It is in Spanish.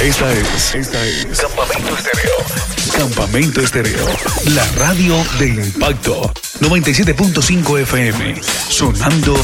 Esta es Campamento Estéreo. Campamento Estéreo, la radio del impacto. 97.5 FM, sonando